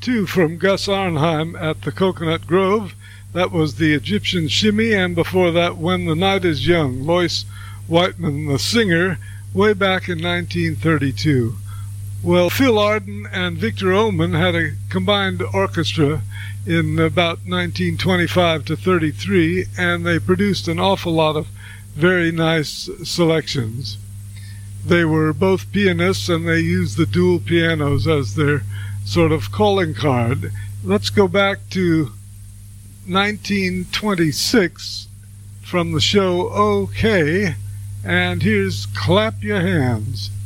two from Gus Arnheim at the Coconut Grove. That was the Egyptian Shimmy, and before that, When the Night is Young, Lois Whiteman, the singer, way back in 1932. Well, Phil Arden and Victor Oman had a combined orchestra in about 1925 to 33, and they produced an awful lot of very nice selections. They were both pianists, and they used the dual pianos as their sort of calling card. Let's go back to 1926 from the show OK, and here's Clap Your Hands.